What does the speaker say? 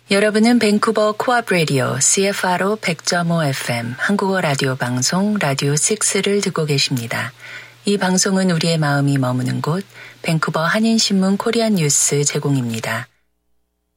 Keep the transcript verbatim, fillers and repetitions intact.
여러분은 밴쿠버 코앞 라디오 씨에프알오 백 점 오 에프엠 한국어 라디오 방송 라디오 식스를 듣고 계십니다. 이 방송은 우리의 마음이 머무는 곳 밴쿠버 한인신문 코리안 뉴스 제공입니다.